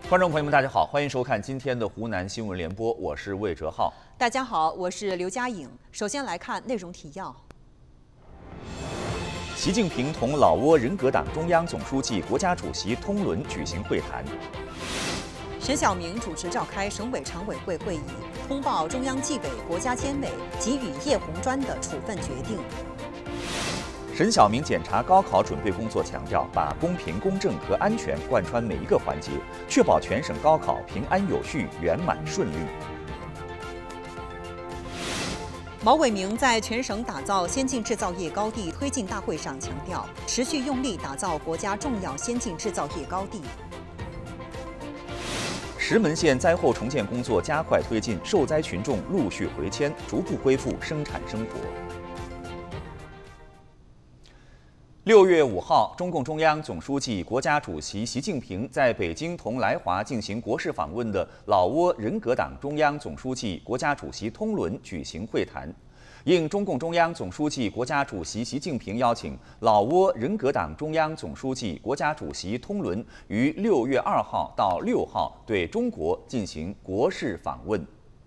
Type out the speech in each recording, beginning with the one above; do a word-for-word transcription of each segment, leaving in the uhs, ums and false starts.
观众朋友们，大家好，欢迎收看今天的湖南新闻联播，我是魏哲浩。 大家好，我是刘佳颖。首先来看内容提要。 习近平同老挝人格党中央总书记、国家主席通伦举行会谈。 沈晓明主持召开省委常委会会议，通报中央纪委、国家监委给予叶红专的处分决定。 沈晓明检查高考准备工作，强调把公平、公正和安全贯穿每一个环节，确保全省高考平安有序、圆满顺利。 毛伟明在全省打造先进制造业高地推进大会上强调，持续用力打造国家重要先进制造业高地。 石门县灾后重建工作加快推进，受灾群众陆续回迁，逐步恢复生产生活。六月五号，中共中央总书记、国家主席习近平在北京同来华进行国事访问的老挝人格党中央总书记、国家主席通伦举行会谈。应中共中央总书记、国家主席习近平邀请，老挝人格党中央总书记、国家主席通伦于六月二号到六号对中国进行国事访问。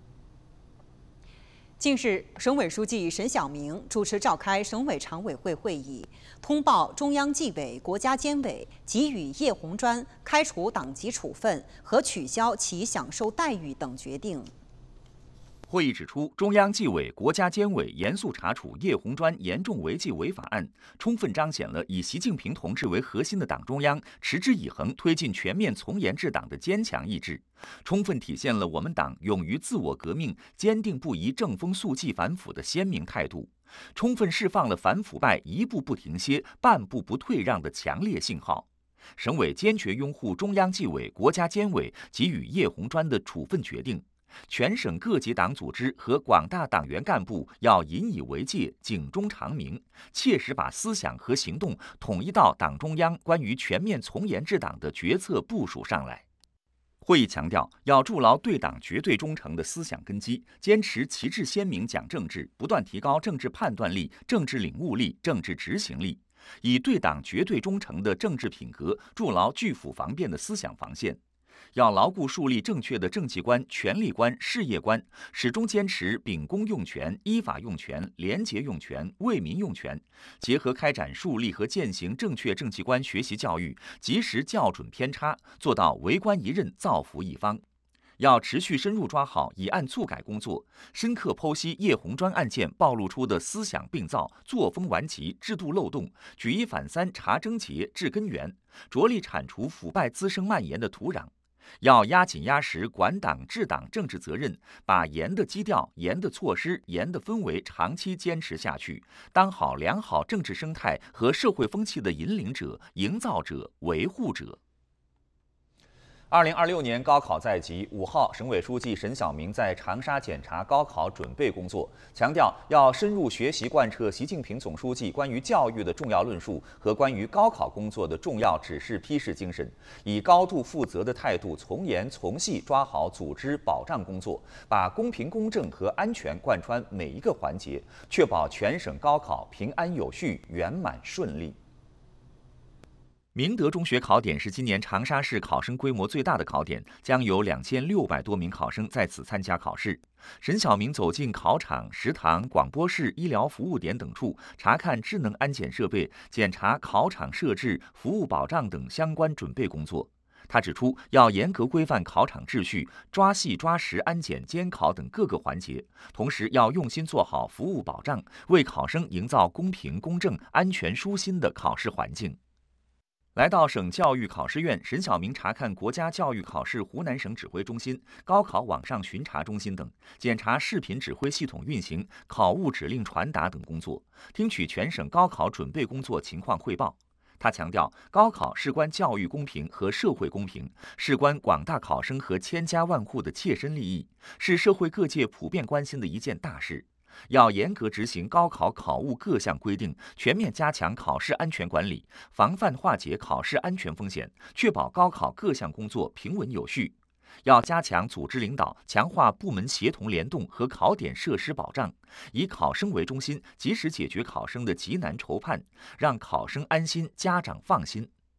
近日，省委书记沈晓明主持召开省委常委会会议，通报中央纪委、国家监委给予叶红专开除党籍处分和取消其享受待遇等决定。 会议指出，中央纪委、国家监委严肃查处叶红专严重违纪违法案，充分彰显了以习近平同志为核心的党中央持之以恒推进全面从严治党的坚强意志，充分体现了我们党勇于自我革命、坚定不移正风肃纪反腐的鲜明态度，充分释放了反腐败一步不停歇、半步不退让的强烈信号。省委坚决拥护中央纪委、国家监委给予叶红专的处分决定。全省各级党组织和广大党员干部要引以为戒，警钟长鸣，切实把思想和行动统一到党中央关于全面从严治党的决策部署上来。会议强调，要筑牢对党绝对忠诚的思想根基，坚持旗帜鲜明讲政治，不断提高政治判断力、政治领悟力、政治执行力，以对党绝对忠诚的政治品格筑牢拒腐防变的思想防线。要牢固树立正确的政绩观、权力观、事业观，始终坚持秉公用权、依法用权、廉洁用权、为民用权，结合开展树立和践行正确政绩观学习教育，及时校准偏差，做到为官一任、造福一方。要持续深入抓好以案促改工作，深刻剖析叶红专案件暴露出的思想病灶、作风顽疾、制度漏洞，举一反三查症结、治根源，着力铲除腐败滋生蔓延的土壤。要压紧压实管党治党政治责任，把严的基调、严的措施、严的氛围长期坚持下去，当好良好政治生态和社会风气的引领者、营造者、维护者。二零二六年高考在即，五号，省委书记沈晓明在长沙检查高考准备工作，强调要深入学习贯彻习近平总书记关于教育的重要论述和关于高考工作的重要指示批示精神，以高度负责的态度，从严从细抓好组织保障工作，把公平公正和安全贯穿每一个环节，确保全省高考平安有序、圆满顺利。明德中学考点是今年长沙市考生规模最大的考点，将有两千六百多名考生在此参加考试。沈晓明走进考场、食堂、广播室、医疗服务点等处，查看智能安检设备，检查考场设置、服务保障等相关准备工作。他指出，要严格规范考场秩序，抓细抓实安检、监考等各个环节，同时要用心做好服务保障，为考生营造公平、公正、安全、舒心的考试环境。来到省教育考试院，沈晓明查看国家教育考试湖南省指挥中心、高考网上巡查中心等，检查视频指挥系统运行、考务指令传达等工作，听取全省高考准备工作情况汇报。他强调，高考事关教育公平和社会公平，事关广大考生和千家万户的切身利益，是社会各界普遍关心的一件大事。要严格执行高考考务各项规定，全面加强考试安全管理，防范化解考试安全风险，确保高考各项工作平稳有序。要加强组织领导，强化部门协同联动和考点设施保障，以考生为中心，及时解决考生的急难愁盼，让考生安心，家长放心。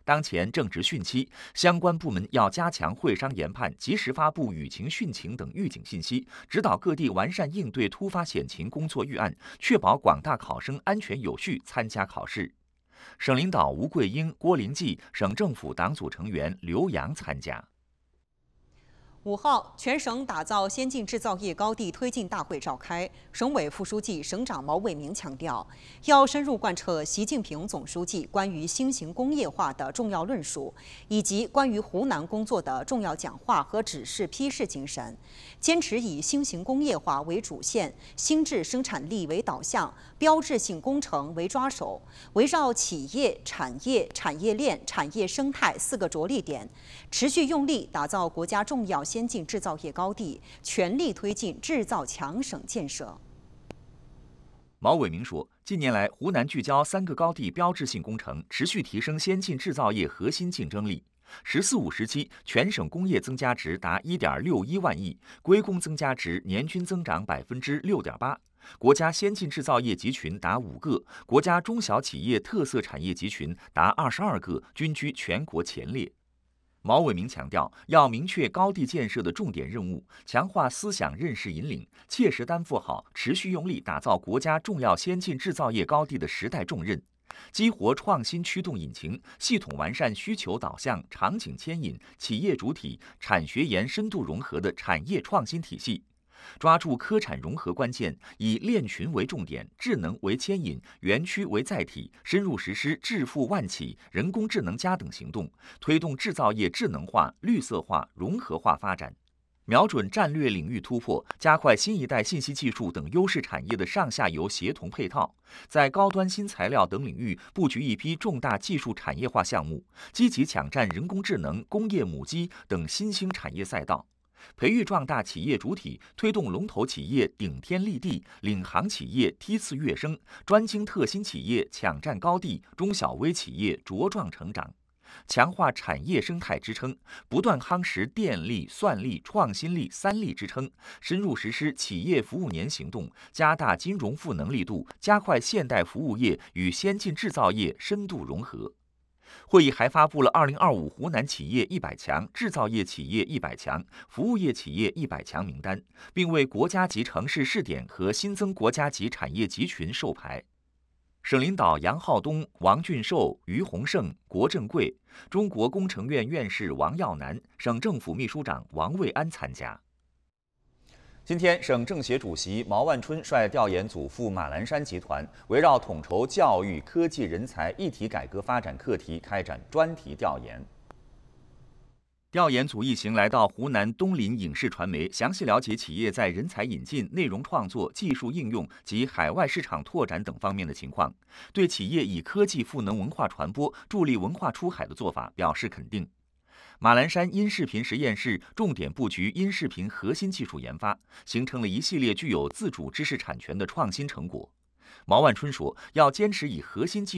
当前正值汛期，相关部门要加强会商研判，及时发布雨情、汛情等预警信息，指导各地完善应对突发险情工作预案，确保广大考生安全有序参加考试。省领导吴桂英、郭灵济，省政府党组成员刘洋参加。 五号，全省打造先进制造业高地推进大会召开。省委副书记、省长毛伟明强调，要深入贯彻习近平总书记关于新型工业化的重要论述，以及关于湖南工作的重要讲话和指示批示精神，坚持以新型工业化为主线、新质生产力为导向、标志性工程为抓手，围绕企业、产业、产业链、产业生态四个着力点，持续用力打造国家重要先进制造业高地，全力推进制造强省建设。 毛伟明说，近年来，湖南聚焦三个高地标志性工程，持续提升先进制造业核心竞争力。“十四五”时期，全省工业增加值达一点六一万亿，归工增加值年均增长百分之六点八。国家先进制造业集群达五个，国家中小企业特色产业集群达二十二个，均居全国前列。毛伟明强调，要明确高地建设的重点任务，强化思想认识引领，切实担负好持续用力打造国家重要先进制造业高地的时代重任，激活创新驱动引擎，系统完善需求导向、场景牵引、企业主体、产学研深度融合的产业创新体系。抓住科产融合关键，以链群为重点，智能为牵引，园区为载体，深入实施致富万企、人工智能加等行动，推动制造业智能化、绿色化、融合化发展，瞄准战略领域突破，加快新一代信息技术等优势产业的上下游协同配套，在高端新材料等领域布局一批重大技术产业化项目，积极抢占人工智能、工业母机等新兴产业赛道。培育壮大企业主体，推动龙头企业顶天立地，领航企业梯次跃升，专精特新企业抢占高地，中小微企业茁壮成长。强化产业生态支撑，不断夯实电力、算力、创新力三力支撑，深入实施企业服务年行动，加大金融赋能力度，加快现代服务业与先进制造业深度融合。会议还发布了二零二五湖南企业一百强、制造业企业一百强、服务业企业一百强名单，并为国家级城市试点和新增国家级产业集群授牌。省领导杨浩东、王俊寿、于洪胜、郭正贵，中国工程院院士王耀南，省政府秘书长王卫安参加。今天，省政协主席毛万春率调研组赴马栏山集团，围绕统筹教育、科技、人才一体改革发展课题开展专题调研。调研组一行来到湖南东林影视传媒，详细了解企业在人才引进、内容创作、技术应用及海外市场拓展等方面的情况，对企业以科技赋能文化传播、助力文化出海的做法表示肯定。马栏山音视频实验室重点布局音视频核心技术研发，形成了一系列具有自主知识产权的创新成果。毛万春说，要坚持以核心技术